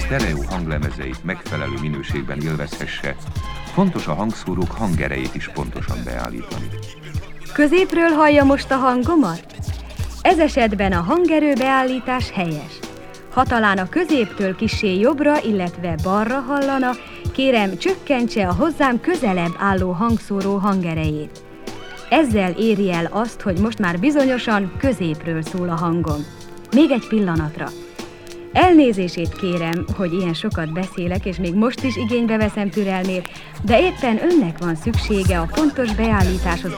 sztereó hanglemezeit megfelelő minőségben élvezhesse, fontos a hangszórók hangerejét is pontosan beállítani. Középről hallja most a hangomat? Ez esetben a hangerőbeállítás helyes. Ha talán a középtől kissé jobbra, illetve balra hallana, kérem csökkentse a hozzám közelebb álló hangszóró hangerejét. Ezzel éri el azt, hogy most már bizonyosan középről szól a hangom. Még egy pillanatra. Elnézését kérem, hogy ilyen sokat beszélek, és még most is igénybe veszem türelmét, de éppen önnek van szüksége a pontos beállításhoz